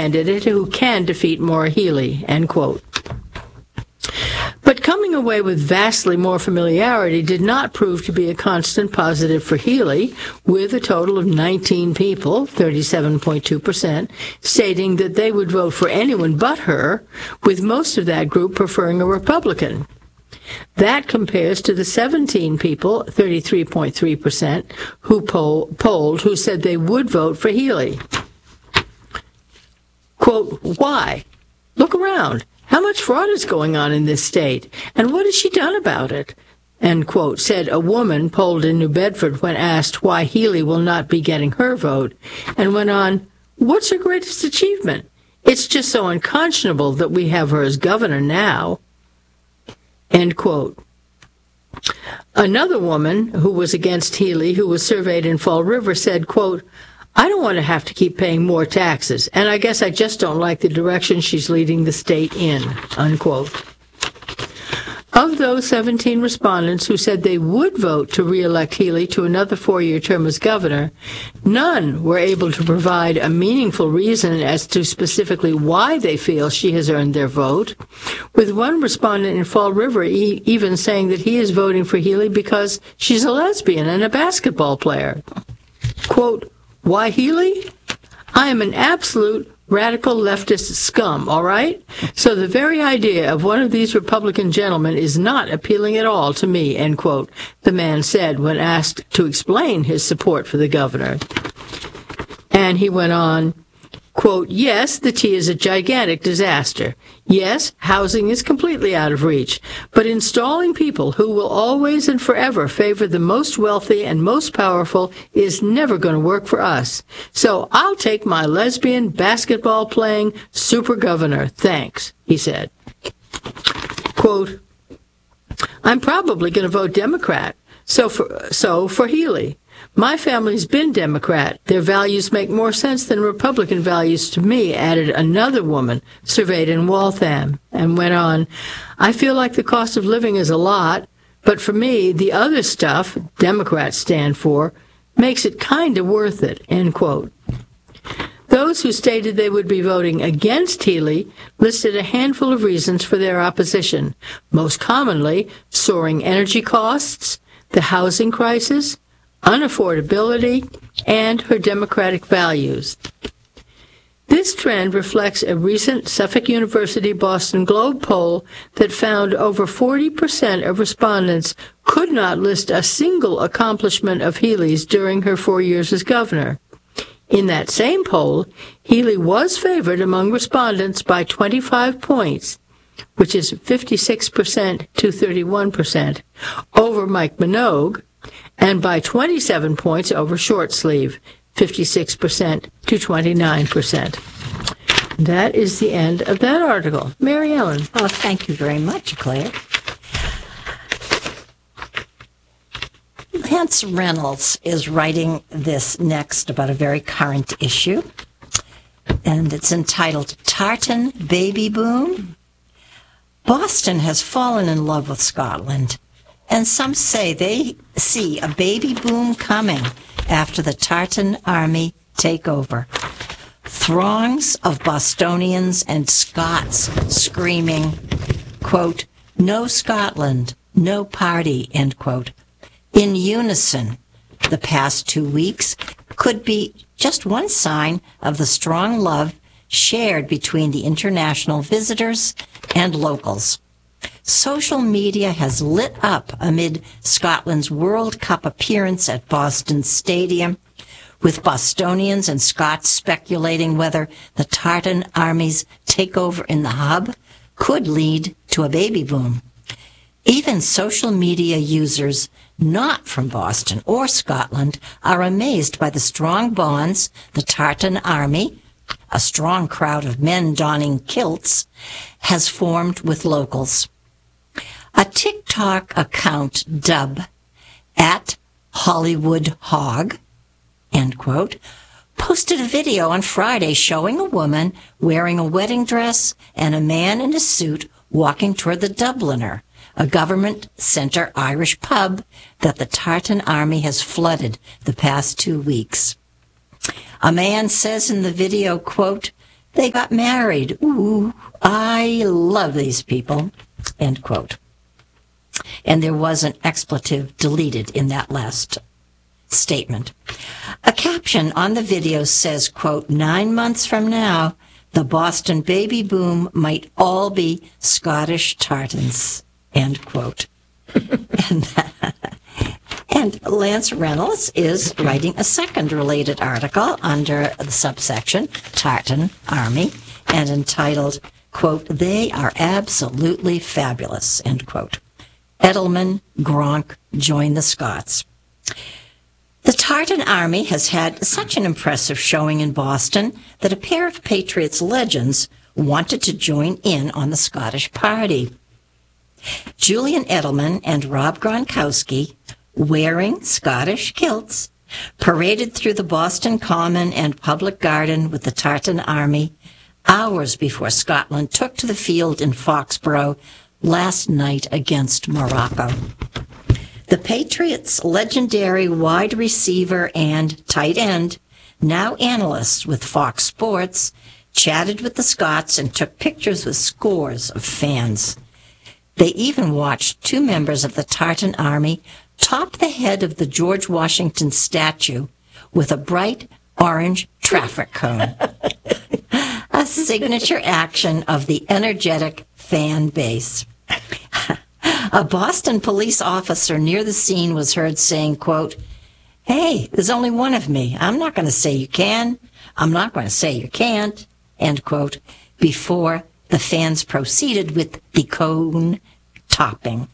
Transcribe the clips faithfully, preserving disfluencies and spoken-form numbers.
candidate who can defeat Maura Healey, end quote. But coming away with vastly more familiarity did not prove to be a constant positive for Healey, with a total of nineteen people, thirty-seven point two percent, stating that they would vote for anyone but her, with most of that group preferring a Republican. That compares to the seventeen people, thirty-three point three percent, who poll, polled who said they would vote for Healey. Quote, why? Look around. How much fraud is going on in this state, and what has she done about it? End quote, said a woman polled in New Bedford when asked why Healey will not be getting her vote, and went on, what's her greatest achievement? It's just so unconscionable that we have her as governor now. End quote. Another woman who was against Healey, who was surveyed in Fall River, said, quote, I don't want to have to keep paying more taxes, and I guess I just don't like the direction she's leading the state in, unquote. Of those seventeen respondents who said they would vote to re-elect Healey to another four-year term as governor, none were able to provide a meaningful reason as to specifically why they feel she has earned their vote, with one respondent in Fall River e- even saying that he is voting for Healey because she's a lesbian and a basketball player. Quote, why Healey? I am an absolute radical leftist scum, all right? So the very idea of one of these Republican gentlemen is not appealing at all to me, end quote, the man said when asked to explain his support for the governor. And he went on, quote, yes, the tea is a gigantic disaster. Yes, housing is completely out of reach. But installing people who will always and forever favor the most wealthy and most powerful is never going to work for us. So I'll take my lesbian, basketball-playing super governor, thanks, he said. Quote, I'm probably going to vote Democrat, so for, so for Healey. My family's been Democrat. Their values make more sense than Republican values to me, added another woman surveyed in Waltham, and went on, I feel like the cost of living is a lot, but for me, the other stuff Democrats stand for makes it kind of worth it, end quote. Those who stated they would be voting against Healey listed a handful of reasons for their opposition, most commonly soaring energy costs, the housing crisis, unaffordability, and her democratic values. This trend reflects a recent Suffolk University Boston Globe poll that found over forty percent of respondents could not list a single accomplishment of Healey's during her four years as governor. In that same poll, Healey was favored among respondents by twenty-five points, which is fifty-six percent to thirty-one percent, over Mike Minogue, and by twenty-seven points over Shortsleeve, fifty-six percent to twenty-nine percent. That is the end of that article. Mary Ellen. Oh, thank you very much, Claire. Lance Reynolds is writing this next about a very current issue, and it's entitled Tartan Baby Boom. Boston has fallen in love with Scotland, and some say they see a baby boom coming after the Tartan army take over. Throngs of Bostonians and Scots screaming, quote, no Scotland, no party, end quote. In unison, the past two weeks could be just one sign of the strong love shared between the international visitors and locals. Social media has lit up amid Scotland's World Cup appearance at Boston Stadium, with Bostonians and Scots speculating whether the Tartan Army's takeover in the hub could lead to a baby boom. Even social media users not from Boston or Scotland are amazed by the strong bonds the Tartan Army, a strong crowd of men donning kilts, has formed with locals. A TikTok account dubbed at Hollywood Hog, end quote, posted a video on Friday showing a woman wearing a wedding dress and a man in a suit walking toward the Dubliner, a government center Irish pub that the Tartan Army has flooded the past two weeks. A man says in the video, quote, They got married. Ooh, I love these people, end quote. And there was an expletive deleted in that last statement. A caption on the video says, quote, nine months from now, the Boston baby boom might all be Scottish tartans, end quote. and, and Lance Reynolds is writing a second related article under the subsection Tartan Army and entitled, quote, they are absolutely fabulous, end quote. Edelman, Gronk join the Scots. The Tartan Army has had such an impressive showing in Boston that a pair of Patriots legends wanted to join in on the Scottish party. Julian Edelman and Rob Gronkowski, wearing Scottish kilts, paraded through the Boston Common and Public Garden with the Tartan Army hours before Scotland took to the field in Foxborough last night against Morocco. The Patriots' legendary wide receiver and tight end, now analyst with Fox Sports, chatted with the Scots and took pictures with scores of fans. They even watched two members of the Tartan Army top the head of the George Washington statue with a bright orange traffic cone, a signature action of the energetic fan base. A Boston police officer near the scene was heard saying, quote, hey, there's only one of me. I'm not going to say you can. I'm not going to say you can't, end quote, before the fans proceeded with the cone topping.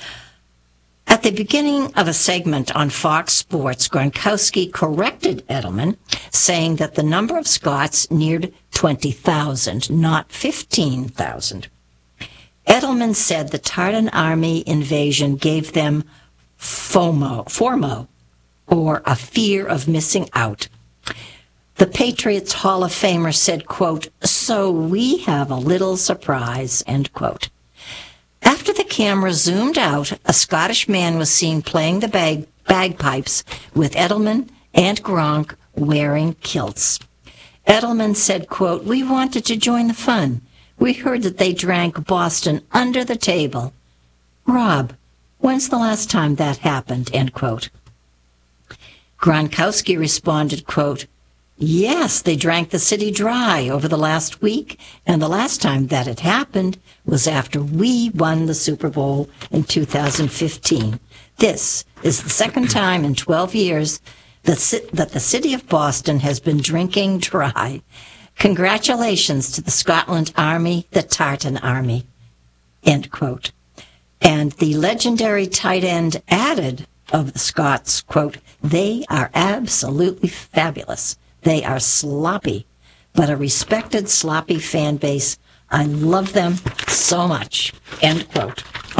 At the beginning of a segment on Fox Sports, Gronkowski corrected Edelman, saying that the number of Scots neared twenty thousand, not fifteen thousand. Edelman said the Tartan Army invasion gave them FOMO, FOMO, or a fear of missing out. The Patriots Hall of Famer said, quote, so we have a little surprise, end quote. After the camera zoomed out, a Scottish man was seen playing the bag, bagpipes with Edelman and Gronk wearing kilts. Edelman said, quote, we wanted to join the fun. We heard that they drank Boston under the table. Rob, when's the last time that happened, end quote. Gronkowski responded, quote, yes, they drank the city dry over the last week, and the last time that it happened was after we won the Super Bowl in two thousand fifteen. This is the second time in twelve years that, that the city of Boston has been drinking dry. Congratulations to the Scotland Army, the Tartan Army, end quote. And the legendary tight end added of the Scots, quote, they are absolutely fabulous. They are sloppy, but a respected sloppy fan base. I love them so much, end quote.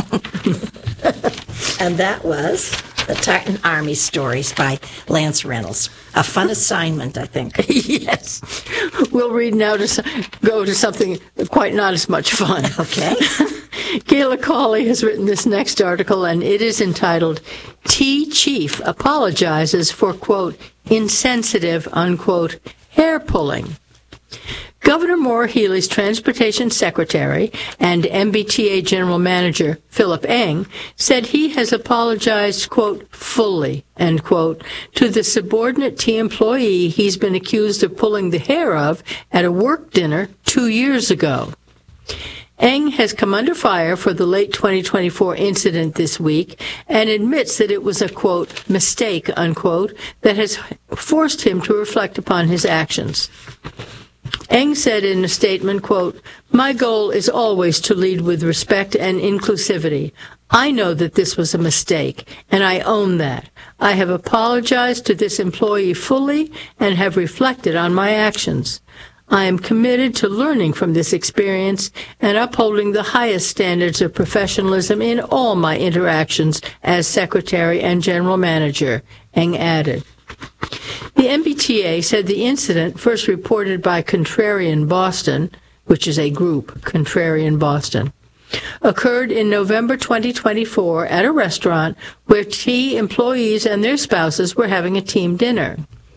And that was the Tartan Army stories by Lance Reynolds. A fun assignment, I think. Yes. We'll read now to go to something quite not as much fun. Okay. Kayla Cawley has written this next article, and it is entitled, Tea Chief Apologizes for, quote, insensitive, unquote, hair pulling. Governor Maura Healey's Transportation Secretary and M B T A General Manager Philip Eng said he has apologized, quote, fully, end quote, to the subordinate T employee he's been accused of pulling the hair of at a work dinner two years ago. Eng has come under fire for the late twenty twenty-four incident this week and admits that it was a, quote, mistake, unquote, that has forced him to reflect upon his actions. Eng said in a statement, quote, my goal is always to lead with respect and inclusivity. I know that this was a mistake, and I own that. I have apologized to this employee fully and have reflected on my actions. I am committed to learning from this experience and upholding the highest standards of professionalism in all my interactions as Secretary and General Manager, Eng added. The M B T A said the incident, first reported by Contrarian Boston, which is a group, Contrarian Boston, occurred in November twenty twenty-four at a restaurant where T employees and their spouses were having a team dinner.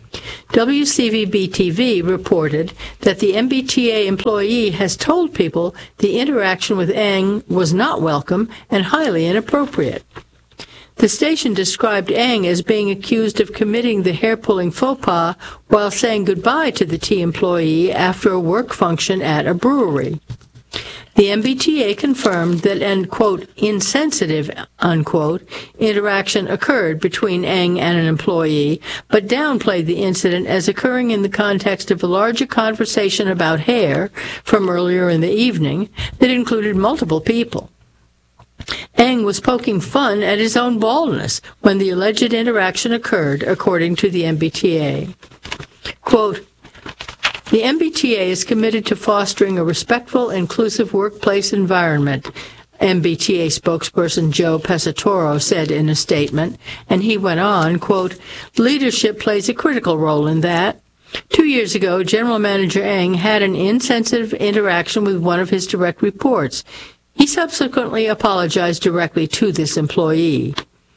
W C V B T V reported that the M B T A employee has told people the interaction with Eng was not welcome and highly inappropriate. The station described Eng as being accused of committing the hair-pulling faux pas while saying goodbye to the tea employee after a work function at a brewery. The M B T A confirmed that an, quote, insensitive, unquote, interaction occurred between Eng and an employee, but downplayed the incident as occurring in the context of a larger conversation about hair from earlier in the evening that included multiple people. Eng was poking fun at his own baldness when the alleged interaction occurred, according to the M B T A. Quote, the M B T A is committed to fostering a respectful, inclusive workplace environment, M B T A spokesperson Joe Pesatoro said in a statement, and he went on, quote, leadership plays a critical role in that. Two years ago, General Manager Eng had an insensitive interaction with one of his direct reports. He subsequently apologized directly to this employee.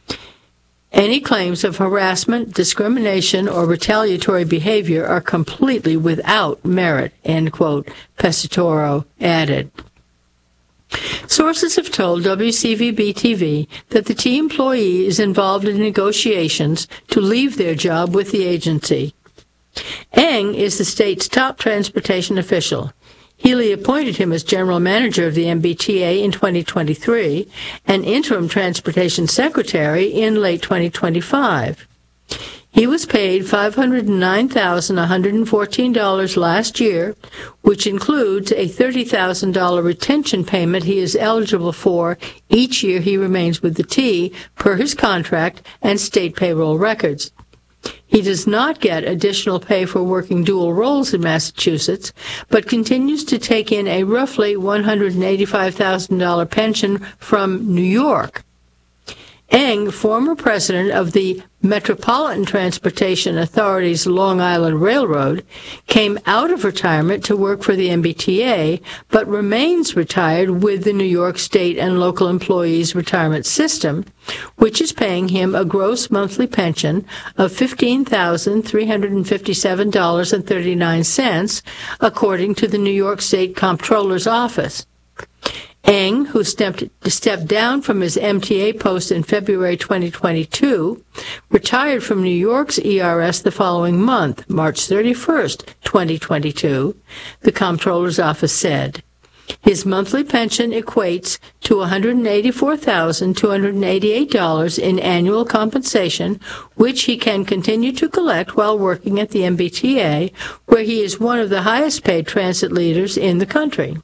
Any claims of harassment, discrimination, or retaliatory behavior are completely without merit, end quote, Pesatoro added. Sources have told W C V B T V that the tea employee is involved in negotiations to leave their job with the agency. Eng is the state's top transportation official. Healy appointed him as general manager of the M B T A in twenty twenty-three and interim transportation secretary in late twenty twenty-five. He was paid five hundred nine thousand one hundred fourteen dollars last year, which includes a thirty thousand dollars retention payment he is eligible for each year he remains with the T per his contract and state payroll records. He does not get additional pay for working dual roles in Massachusetts, but continues to take in a roughly one hundred eighty-five thousand dollars pension from New York. Eng, former president of the Metropolitan Transportation Authority's Long Island Railroad, came out of retirement to work for the M B T A, but remains retired with the New York State and local employees' retirement system, which is paying him a gross monthly pension of fifteen thousand three hundred fifty-seven dollars and thirty-nine cents, according to the New York State Comptroller's Office. Eng, who stepped, stepped down from his M T A post in February twenty twenty-two, retired from New York's E R S the following month, March thirty-first, twenty twenty-two, the Comptroller's Office said. His monthly pension equates to one hundred eighty-four thousand two hundred eighty-eight dollars in annual compensation, which he can continue to collect while working at the M B T A, where he is one of the highest-paid transit leaders in the country.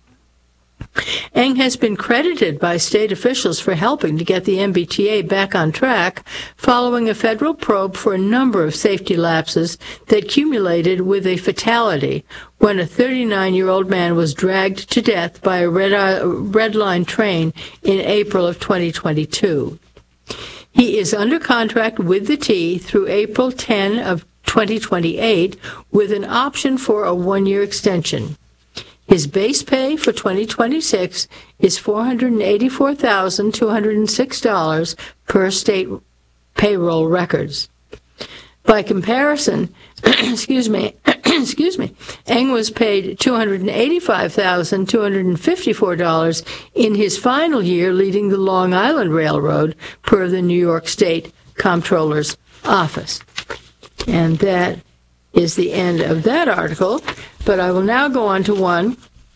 Eng has been credited by state officials for helping to get the M B T A back on track following a federal probe for a number of safety lapses that culminated with a fatality when a thirty-nine-year-old man was dragged to death by a red, uh, red line train in April of twenty twenty-two. He is under contract with the T through April tenth of twenty twenty-eight with an option for a one-year extension. His base pay for twenty twenty-six is four hundred eighty-four thousand two hundred six dollars per state payroll records. By comparison, excuse me, excuse me, Eng was paid two hundred eighty-five thousand two hundred fifty-four dollars in his final year leading the Long Island Railroad per the New York State Comptroller's Office. And that is the end of that article, but I will now go on to one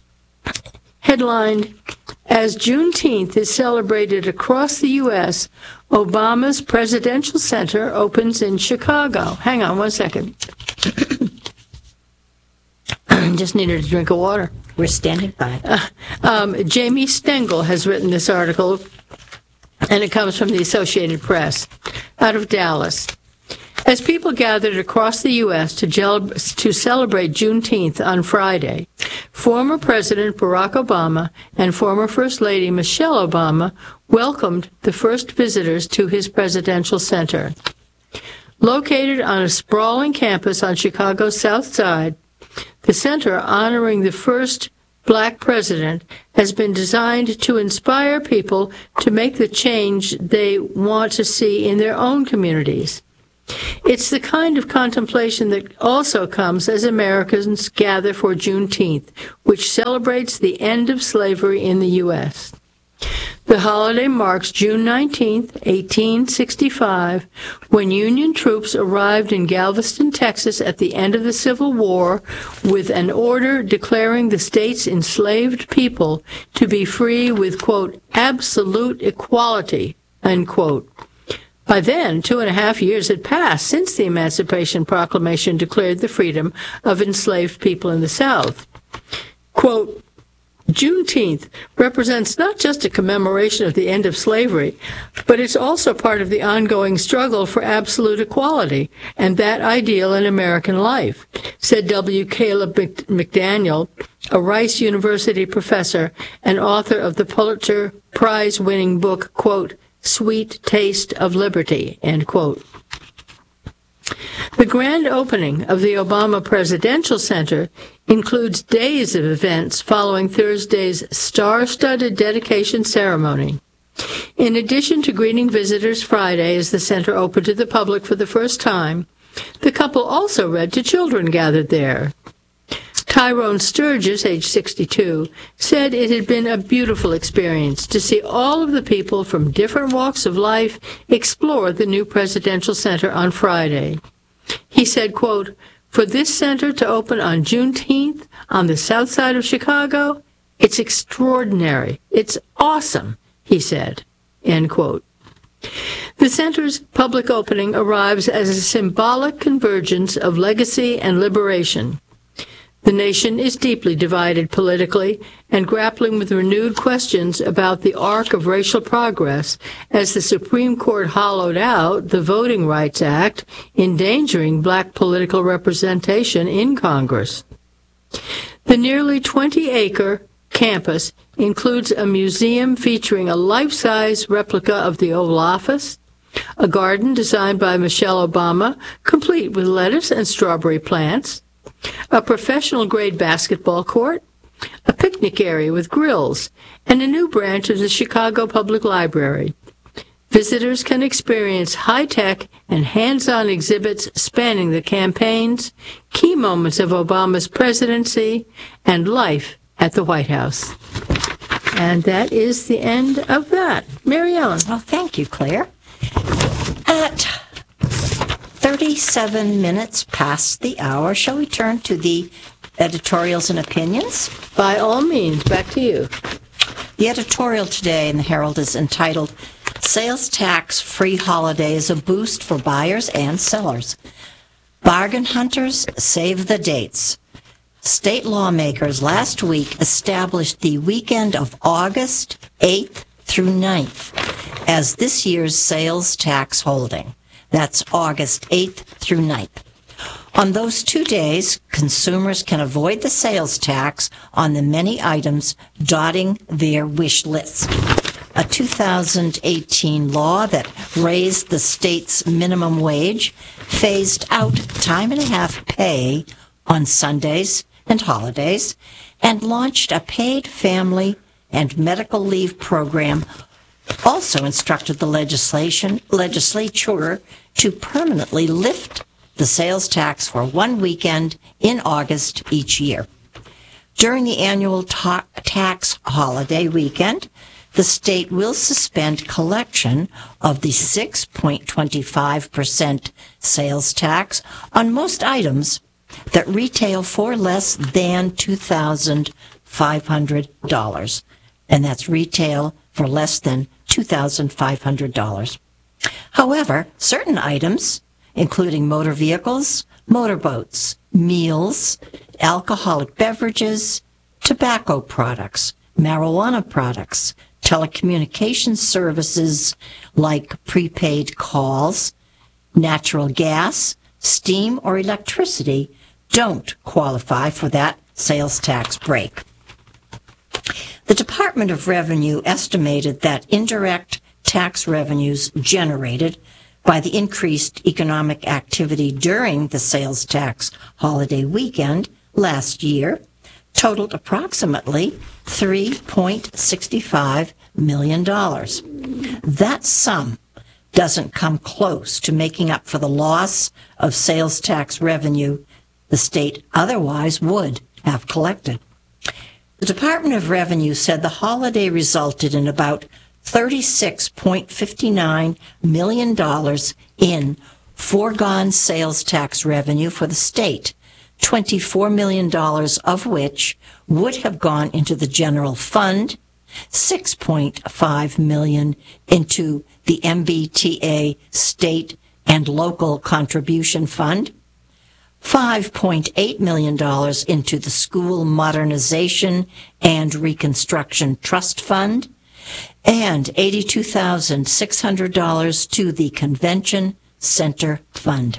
headlined, As Juneteenth is celebrated across the U S, Obama's Presidential Center opens in Chicago. Hang on one second. Just needed a drink of water. We're standing by. Uh, um, Jamie Stengel has written this article, and it comes from the Associated Press out of Dallas. As people gathered across the U S to, gel- to celebrate Juneteenth on Friday, former President Barack Obama and former First Lady Michelle Obama welcomed the first visitors to his presidential center. Located on a sprawling campus on Chicago's South Side, the center honoring the first black president has been designed to inspire people to make the change they want to see in their own communities. It's the kind of contemplation that also comes as Americans gather for Juneteenth, which celebrates the end of slavery in the U S The holiday marks June nineteenth, eighteen sixty-five, when Union troops arrived in Galveston, Texas at the end of the Civil War with an order declaring the state's enslaved people to be free with, quote, absolute equality, unquote. By then, two and a half years had passed since the Emancipation Proclamation declared the freedom of enslaved people in the South. Quote, Juneteenth represents not just a commemoration of the end of slavery, but it's also part of the ongoing struggle for absolute equality and that ideal in American life, said W. Caleb McDaniel, a Rice University professor and author of the Pulitzer Prize-winning book, quote, Sweet Taste of Liberty, end quote. The grand opening of the Obama Presidential Center includes days of events following Thursday's star-studded dedication ceremony. In addition to greeting visitors Friday as the center opened to the public for the first time, the couple also read to children gathered there. Tyrone Sturgis, age sixty-two, said it had been a beautiful experience to see all of the people from different walks of life explore the new Presidential Center on Friday. He said, quote, for this center to open on Juneteenth on the south side of Chicago, it's extraordinary. It's awesome, he said, end quote. The center's public opening arrives as a symbolic convergence of legacy and liberation. The nation is deeply divided politically and grappling with renewed questions about the arc of racial progress as the Supreme Court hollowed out the Voting Rights Act, endangering black political representation in Congress. The nearly twenty-acre campus includes a museum featuring a life-size replica of the Oval Office, a garden designed by Michelle Obama, complete with lettuce and strawberry plants, a professional-grade basketball court, a picnic area with grills, and a new branch of the Chicago Public Library. Visitors can experience high-tech and hands-on exhibits spanning the campaigns, key moments of Obama's presidency, and life at the White House. And that is the end of that. Mary Ellen. Well, thank you, Claire. At thirty-seven minutes past the hour, shall we turn to the editorials and opinions? By all means, back to you. The editorial today in the Herald is entitled, Sales Tax Free Holidays, a Boost for Buyers and Sellers. Bargain Hunters Save the Dates. State lawmakers last week established the weekend of August eighth through ninth as this year's sales tax holding. That's August eighth through ninth. On those two days, consumers can avoid the sales tax on the many items dotting their wish list. A two thousand eighteen law that raised the state's minimum wage phased out time and a half pay on Sundays and holidays and launched a paid family and medical leave program. Also instructed the legislation legislature to permanently lift the sales tax for one weekend in August each year. During the annual ta- tax holiday weekend, the state will suspend collection of the six point two five percent sales tax on most items that retail for less than two thousand five hundred dollars. And that's retail for less than two thousand five hundred dollars. However, certain items, including motor vehicles, motorboats, meals, alcoholic beverages, tobacco products, marijuana products, telecommunications services like prepaid calls, natural gas, steam, or electricity, don't qualify for that sales tax break. The Department of Revenue estimated that indirect tax revenues generated by the increased economic activity during the sales tax holiday weekend last year totaled approximately three point six five million dollars. That sum doesn't come close to making up for the loss of sales tax revenue the state otherwise would have collected. The Department of Revenue said the holiday resulted in about thirty-six point five nine million dollars in foregone sales tax revenue for the state, twenty-four million dollars of which would have gone into the general fund, six point five million dollars into the M B T A state and local contribution fund, five point eight million dollars into the School Modernization and Reconstruction Trust Fund, and eighty-two thousand six hundred dollars to the Convention Center Fund.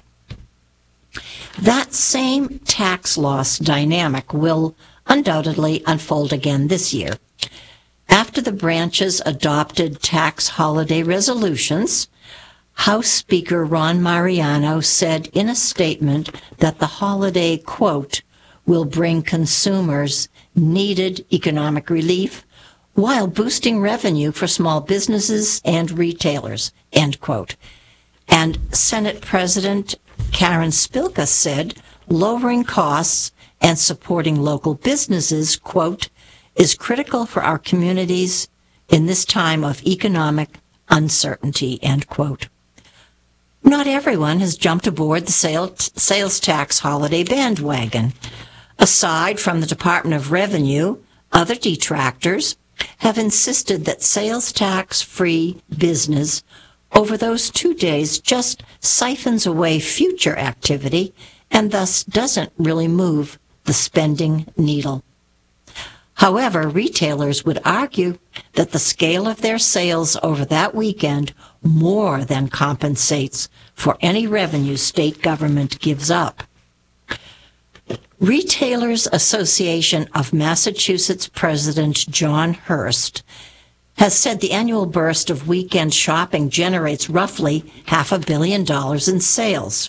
That same tax loss dynamic will undoubtedly unfold again this year. After the branches adopted tax holiday resolutions, House Speaker Ron Mariano said in a statement that the holiday, quote, will bring consumers needed economic relief while boosting revenue for small businesses and retailers, end quote. And Senate President Karen Spilka said lowering costs and supporting local businesses, quote, is critical for our communities in this time of economic uncertainty, end quote. Not everyone has jumped aboard the sales tax holiday bandwagon. Aside from the Department of Revenue, other detractors have insisted that sales tax-free business over those two days just siphons away future activity and thus doesn't really move the spending needle. However, retailers would argue that the scale of their sales over that weekend more than compensates for any revenue state government gives up. Retailers Association of Massachusetts President John Hurst has said the annual burst of weekend shopping generates roughly half a billion dollars in sales.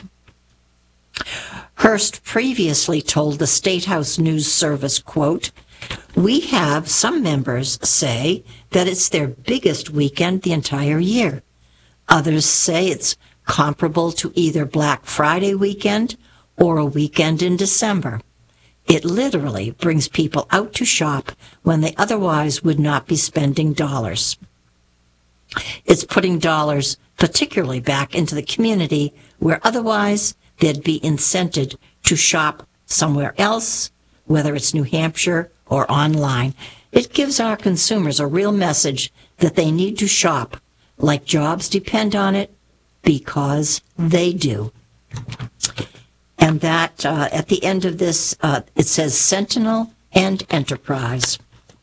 Hurst previously told the State House News Service, quote, we have some members say that it's their biggest weekend the entire year. Others say it's comparable to either Black Friday weekend or a weekend in December. It literally brings people out to shop when they otherwise would not be spending dollars. It's putting dollars particularly back into the community where otherwise they'd be incented to shop somewhere else, whether it's New Hampshire or online. It gives our consumers a real message that they need to shop like jobs depend on it, because they do. And that, uh, at the end of this, uh, it says Sentinel and Enterprise.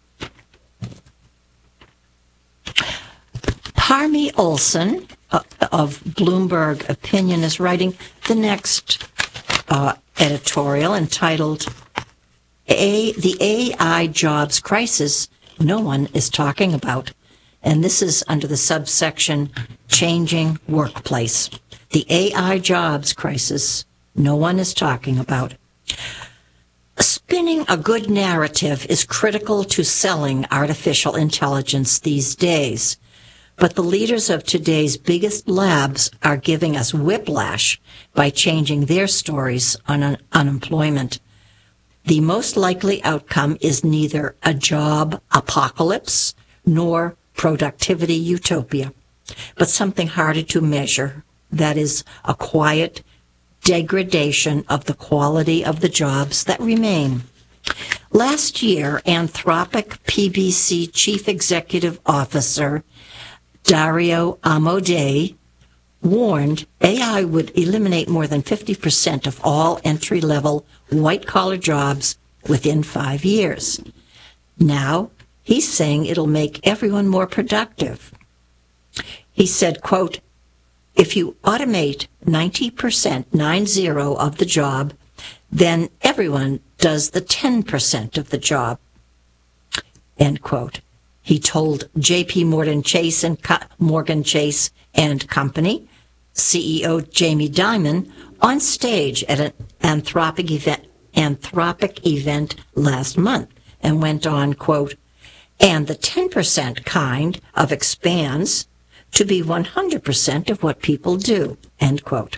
Parmi Olson uh, of Bloomberg Opinion is writing the next uh, editorial entitled A, The A I Jobs Crisis No One is Talking About. And this is under the subsection Changing Workplace. The A I Jobs Crisis No One is Talking About. Spinning a good narrative is critical to selling artificial intelligence these days. But the leaders of today's biggest labs are giving us whiplash by changing their stories on un- unemployment. The most likely outcome is neither a job apocalypse nor productivity utopia, but something harder to measure, that is, a quiet degradation of the quality of the jobs that remain. Last year, Anthropic P B C Chief Executive Officer Dario Amodei warned A I would eliminate more than fifty percent of all entry-level white-collar jobs within five years. Now, he's saying it'll make everyone more productive. He said, quote, if you automate ninety percent, nine zero of the job, then everyone does the ten percent of the job, end quote. He told J P Morgan Chase and Co- Morgan Chase and Company C E O Jamie Dimon on stage at an Anthropic event, Anthropic event last month, and went on, quote, and the ten percent kind of expands to be one hundred percent of what people do, end quote.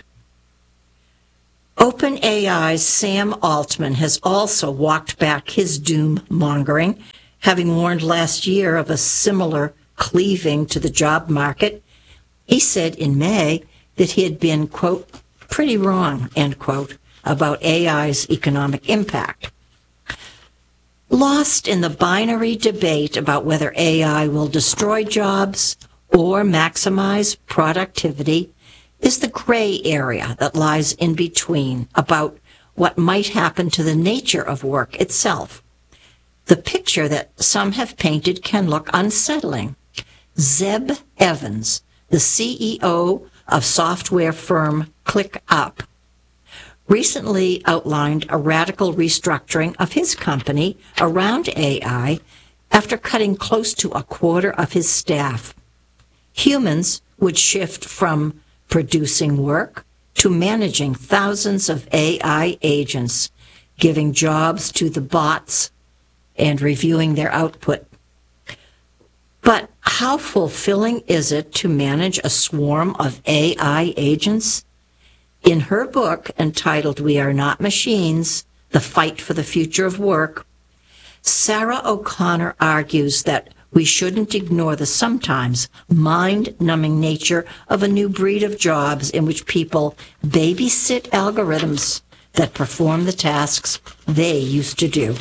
OpenAI's Sam Altman has also walked back his doom-mongering, having warned last year of a similar cleaving to the job market. He said in May that he had been, quote, pretty wrong, end quote, about A I's economic impact. Lost in the binary debate about whether A I will destroy jobs or maximize productivity is the gray area that lies in between about what might happen to the nature of work itself. The picture that some have painted can look unsettling. Zeb Evans, the C E O of software firm ClickUp, recently outlined a radical restructuring of his company around A I after cutting close to a quarter of his staff. Humans would shift from producing work to managing thousands of A I agents, giving jobs to the bots and reviewing their output. But how fulfilling is it to manage a swarm of A I agents? In her book entitled We Are Not Machines, The Fight for the Future of Work, Sarah O'Connor argues that we shouldn't ignore the sometimes mind-numbing nature of a new breed of jobs in which people babysit algorithms that perform the tasks they used to do.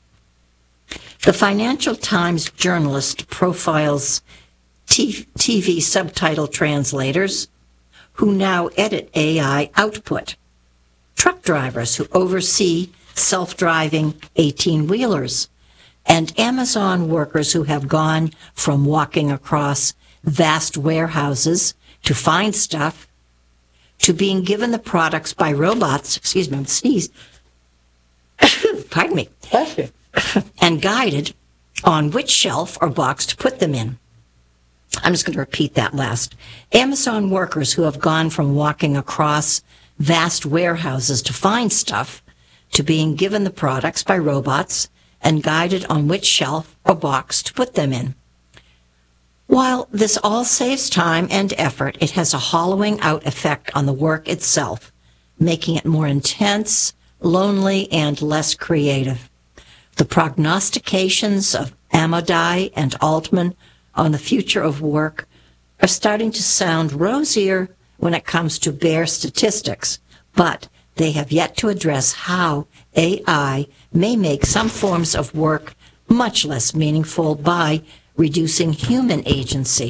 The Financial Times journalist profiles T V subtitle translators who now edit A I output, truck drivers who oversee self-driving eighteen-wheelers, and Amazon workers who have gone from walking across vast warehouses to find stuff to being given the products by robots, excuse me, I'm sneeze, pardon me, and guided on which shelf or box to put them in. I'm just going to repeat that last. Amazon workers who have gone from walking across vast warehouses to find stuff to being given the products by robots and guided on which shelf or box to put them in. While this all saves time and effort, it has a hollowing out effect on the work itself, making it more intense, lonely, and less creative. The prognostications of Amodei and Altman on the future of work are starting to sound rosier when it comes to bare statistics, but they have yet to address how A I may make some forms of work much less meaningful by reducing human agency.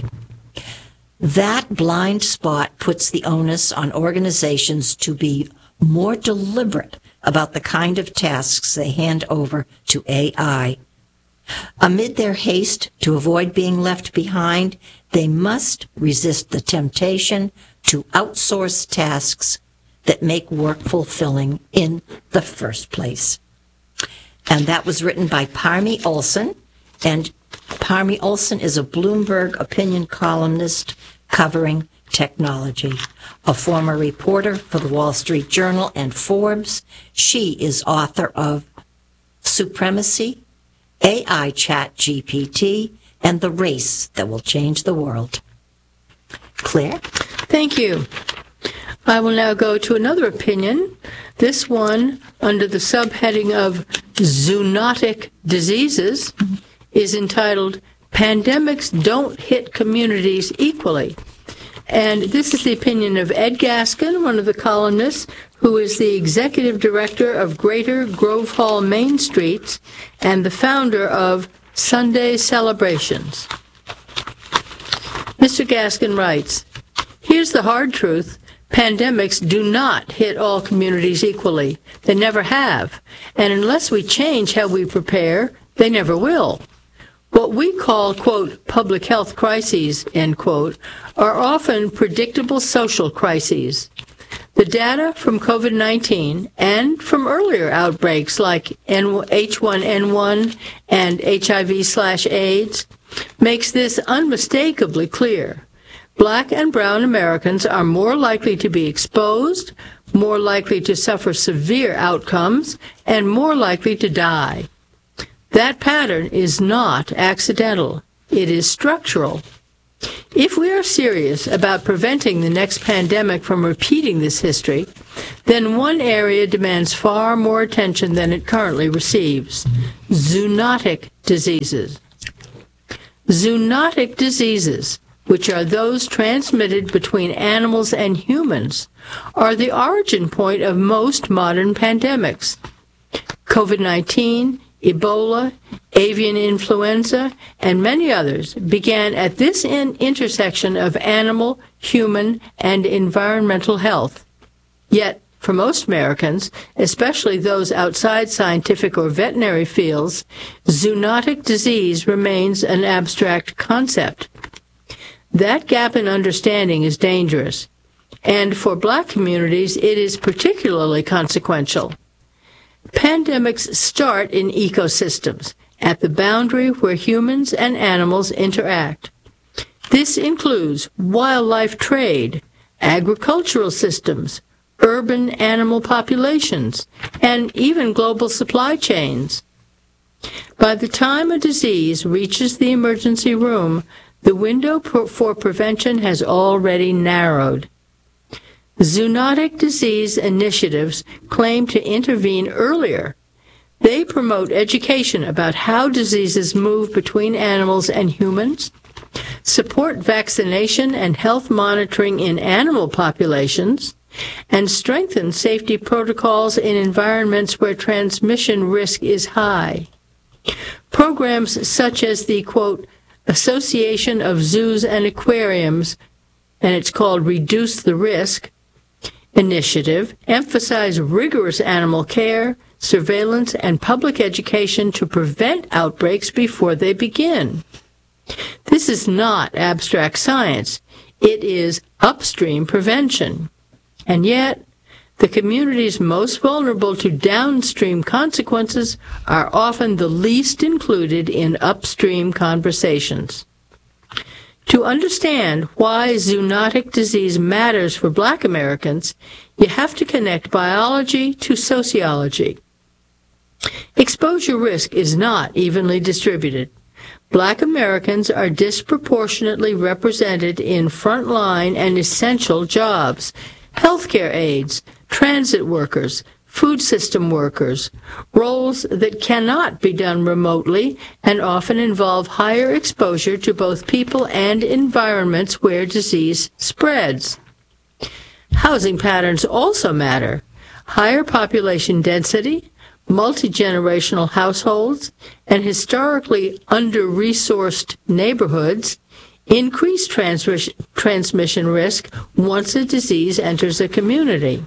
That blind spot puts the onus on organizations to be more deliberate about the kind of tasks they hand over to A I. Amid their haste to avoid being left behind, they must resist the temptation to outsource tasks that make work fulfilling in the first place. And that was written by Parmi Olson, and Parmi Olson is a Bloomberg opinion columnist covering technology. A former reporter for the Wall Street Journal and Forbes, she is author of Supremacy, A I Chat G P T, and The Race That Will Change the World. Claire? Thank you. I will now go to another opinion, this one under the subheading of Zoonotic Diseases, is entitled Pandemics Don't Hit Communities Equally. And this is the opinion of Ed Gaskin, one of the columnists, who is the executive director of Greater Grove Hall Main Streets and the founder of Sunday Celebrations. Mister Gaskin writes, "Here's the hard truth. Pandemics do not hit all communities equally. They never have. And unless we change how we prepare, they never will. What we call, quote, public health crises, end quote, are often predictable social crises. The data from COVID nineteen and from earlier outbreaks like H one N one and H I V slash AIDS makes this unmistakably clear. Black and brown Americans are more likely to be exposed, more likely to suffer severe outcomes, and more likely to die. That pattern is not accidental. It is structural. If we are serious about preventing the next pandemic from repeating this history, then one area demands far more attention than it currently receives: zoonotic diseases. Zoonotic diseases, which are those transmitted between animals and humans, are the origin point of most modern pandemics. COVID nineteen, Ebola, avian influenza, and many others began at this in- intersection of animal, human, and environmental health. Yet, for most Americans, especially those outside scientific or veterinary fields, zoonotic disease remains an abstract concept. That gap in understanding is dangerous, and for Black communities, it is particularly consequential. Pandemics start in ecosystems, at the boundary where humans and animals interact. This includes wildlife trade, agricultural systems, urban animal populations, and even global supply chains. By the time a disease reaches the emergency room, the window for prevention has already narrowed. Zoonotic disease initiatives claim to intervene earlier. They promote education about how diseases move between animals and humans, support vaccination and health monitoring in animal populations, and strengthen safety protocols in environments where transmission risk is high. Programs such as the, quote, Association of Zoos and Aquariums, and it's called Reduce the Risk initiative, emphasize rigorous animal care, surveillance, and public education to prevent outbreaks before they begin. This is not abstract science. It is upstream prevention. And yet, the communities most vulnerable to downstream consequences are often the least included in upstream conversations. To understand why zoonotic disease matters for Black Americans, you have to connect biology to sociology. Exposure risk is not evenly distributed. Black Americans are disproportionately represented in frontline and essential jobs: healthcare aides, transit workers, food system workers, roles that cannot be done remotely and often involve higher exposure to both people and environments where disease spreads. Housing patterns also matter. Higher population density, multi-generational households, and historically under-resourced neighborhoods increase trans- transmission risk once a disease enters a community.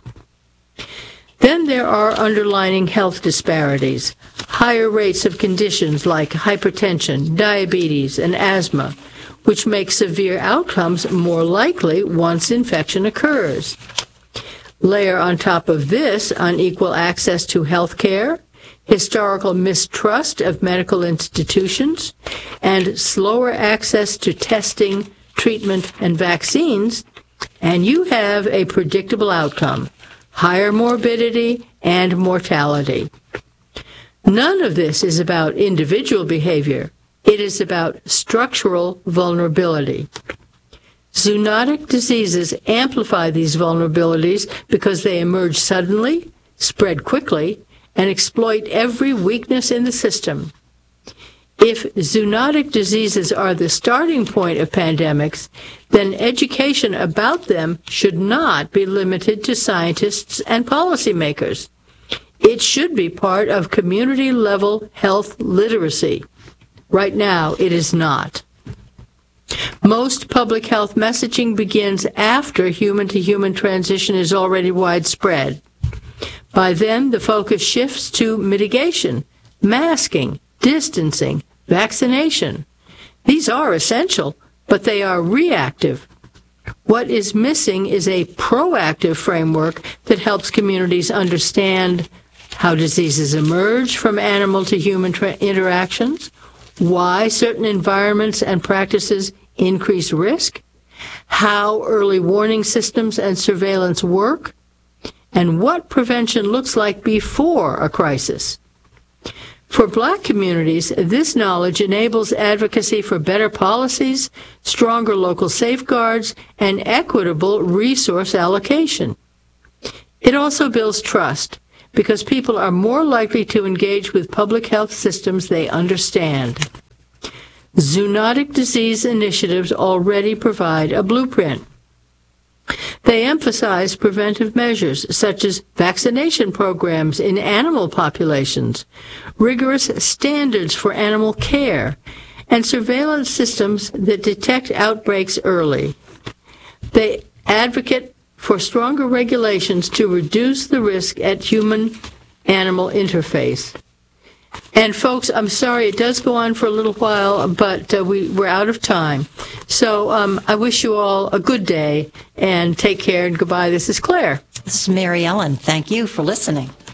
Then there are underlying health disparities, higher rates of conditions like hypertension, diabetes, and asthma, which make severe outcomes more likely once infection occurs. Layer on top of this unequal access to health care, historical mistrust of medical institutions, and slower access to testing, treatment, and vaccines, and you have a predictable outcome: higher morbidity and mortality. None of this is about individual behavior. It is about structural vulnerability. Zoonotic diseases amplify these vulnerabilities because they emerge suddenly, spread quickly, and exploit every weakness in the system. If zoonotic diseases are the starting point of pandemics, then education about them should not be limited to scientists and policymakers. It should be part of community-level health literacy. Right now, it is not. Most public health messaging begins after human-to-human transition is already widespread. By then, the focus shifts to mitigation, masking, distancing, vaccination. These are essential, but they are reactive. What is missing is a proactive framework that helps communities understand how diseases emerge from animal to human tra- interactions, why certain environments and practices increase risk, how early warning systems and surveillance work, and what prevention looks like before a crisis. For Black communities, this knowledge enables advocacy for better policies, stronger local safeguards, and equitable resource allocation. It also builds trust, because people are more likely to engage with public health systems they understand. Zoonotic disease initiatives already provide a blueprint. They emphasize preventive measures such as vaccination programs in animal populations, rigorous standards for animal care, and surveillance systems that detect outbreaks early. They advocate for stronger regulations to reduce the risk at human-animal interface. And folks, I'm sorry, it does go on for a little while, but uh, we, we're out of time. So um, I wish you all a good day, and take care, and goodbye. This is Claire. This is Mary Ellen. Thank you for listening.